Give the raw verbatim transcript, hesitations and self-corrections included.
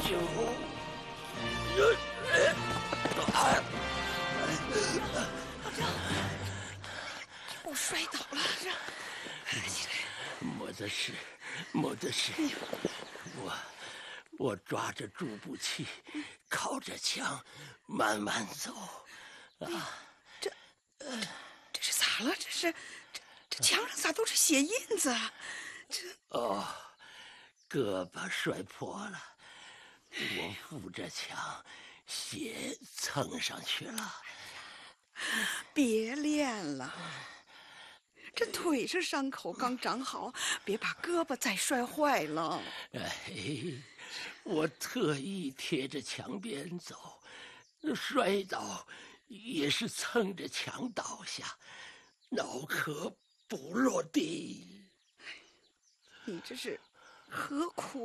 救！ 我摔倒了，这起来。 没得事，没得事。我我抓着助步器，靠着墙，慢慢走。啊， 这这这是咋了？这是这这墙上咋都是血印子啊？这哦，胳膊摔破了，我扶着墙，血蹭上去了。 别练了，这腿上伤口刚长好，别把胳膊再摔坏了。 哎，我特意贴着墙边走，摔倒也是蹭着墙倒下，脑壳不落地。 你这是何苦